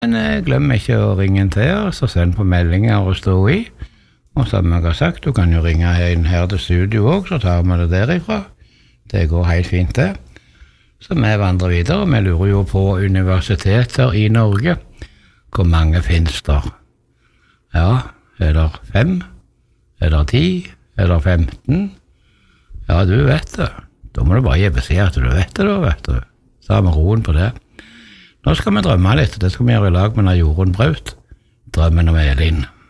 Men glem ikke å ringe til oss og send på meldinger og stå i. Og som jeg har sagt, du kan jo ringe inn her til studio også, så tar vi det derifra. Det går helt fint det. Så vi vandrer videre, vi lurer jo på universiteter i Norge. Hvor mange finnes der? Ja, det 5? Det 10? Det 15? Ja, du vet det. Da må du bare gi beskjed at du vet det da, vet du. Så har vi roen på det. Nå skal vi drømme litt, det skal vi gjøre i lag med Jorunn Braut. Drømmen om Elin.